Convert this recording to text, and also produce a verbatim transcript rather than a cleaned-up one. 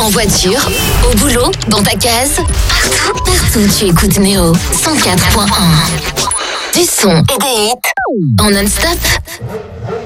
En voiture, au boulot, dans ta case, partout, partout tu écoutes Néo cent quatre point un. Du son et des hits en non-stop.